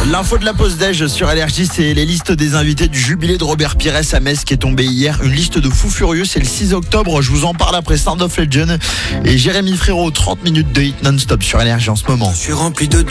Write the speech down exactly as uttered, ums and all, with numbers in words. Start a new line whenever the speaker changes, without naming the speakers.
L'info de la pause déj sur L R J, c'est les listes des invités du jubilé de Robert Pires à Metz qui est tombé hier. Une liste de fous furieux, c'est le six octobre. Je vous en parle après Sound of Legend et Jérémy Frérot. trente minutes de hit non-stop sur L R J en ce moment.
Je suis rempli de